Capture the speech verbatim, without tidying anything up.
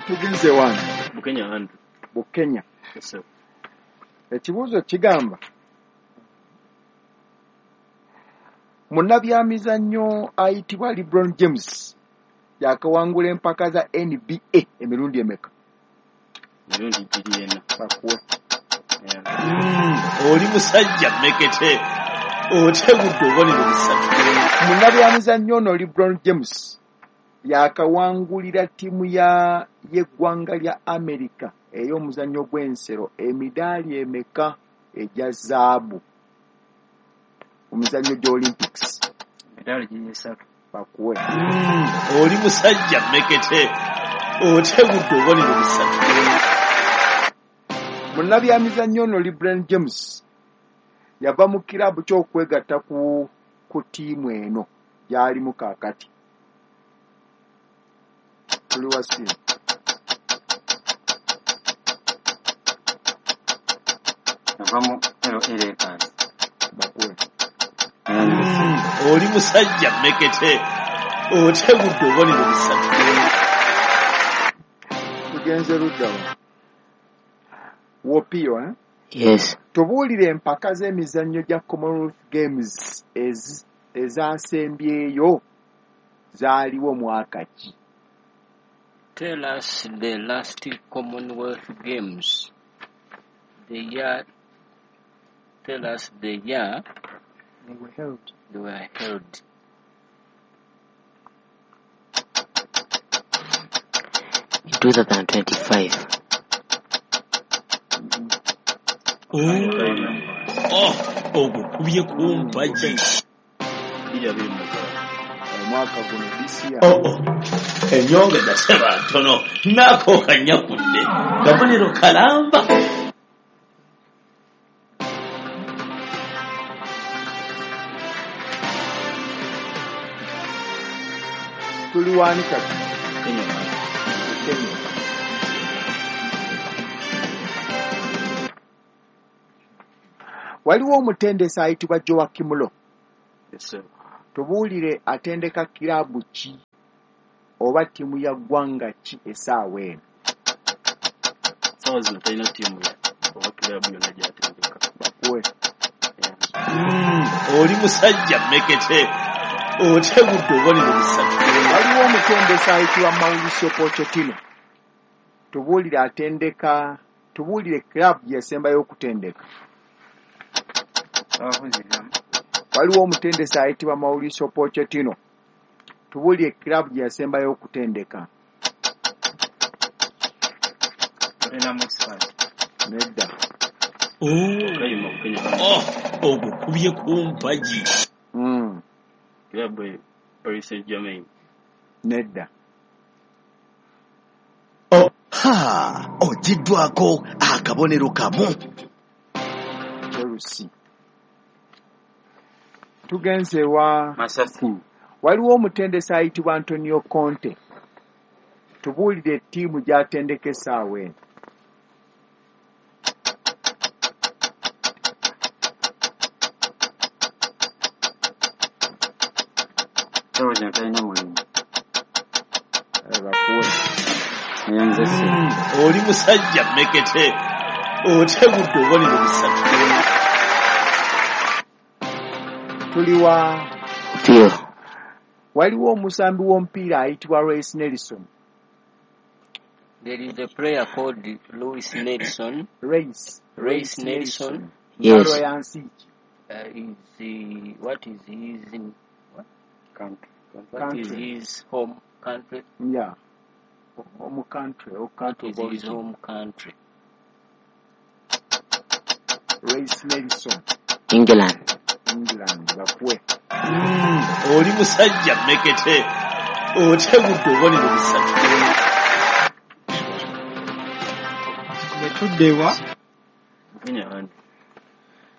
tugenze wano Bukenya Andrew Bukenya. Yes sir. Ekibuuzo kigamba munnabyamizannyo ayitibwa LeBron James yakawangula empaka za N B A emirundi emeka? Emirundi bbiri ena. Bakuwe. Oli musajja mmekete otegudde obonero bisatu. Munnabyamizannyo ono LeBron James yakawangulira ttiimu ya y'eggwanga lya Amerika ey'omuzannyo gw'ensero emidaali emeka egya zaabu omuzannyo gy'Olympics? Emidaali giri esatu. Bakuwe. Oli musajja mmekete otegudde obonero bisatu. Munnabyamizannyo ono LeBron James yava mu kirabu ky'okwegatta ku ku ttiimu eno gy'alimu kaakati. Tuli wasimu. Navamu L A Lakers. Bakuwe. Oli musajja mmekete otegudde obonero bisatu. Tugenze ludda wa. Wopiyo, eh? Yes. Tubuulire empaka z'emizannyo gya Commonwealth Games ez, ezasembyeyo zaaliwo mwaka ki? Tell us the last Commonwealth Games. The year. Tell us the year They were held. they were held. In twenty twenty-five. Oh, ogukubye ku mpagi. Bbiri abiri mu mukaaga. Omwaka guno disiya. Oh, oh. Enyonga gaseba ntono nako kanyakudde gabonero kalamba. Tuli wani kati? Kenya Andrew. Kenya. Waliwo omutendesi ayitibwa Joakim Low. Yes sir. Tubuulire atendeka kirabu ki oba ttiimu ya ggwanga ki essaawa eno? Saawa zino talina ttiimu ya oba kilabu yonna gy'atendeka. Bakuwe. Oli musajja mmekete otegudde obonero bisatu. Waliwo omutendesi ayitibwa Mauricio Pochettino. Tubuulire atendeka tubuulire kirabu yasembayo okutendeka. Abahuziramu. Waliwo omutendesi ayitibwa Mauricio Pochettino. Tubuulire kirabu yasembayo okutendeka. Tottenham Hotspur. Nedda. Kayima Bukenya Andrew. Oh, ogukubye ku mpagi. Mm. Kilabu e Paris Saint-Germain. Nedda. Oh, ha, ojiddwako akabonero kamu. Chelsea. Tugenze wa Masasi. waliwo omutendesi ayitibwa Antonio Conte. Tubuulire ettiimu gy'atendeka essaawa eno. Saawa zino talina mulimu. Bakuwe. Nyanza se. Oli musajja mmekete otegudde obonero bisatu. Tuli wa Fio. waliwo omusambi w'omupiira ayitibwa Royce Nelson. There is a player called Louis Nelson. Race. Race Nelson. Yes. Nsalo ya nsi ki? Uh, is the, what is his in, what? Country. What is Country. his home country? Yeah. Omu country. O What country is of his origin. home country? Race Nelson. England. England. Bakuwe. Oli musajja mmekete otegudde obonero bisatu. Netudde wa? Bukenya Andrew.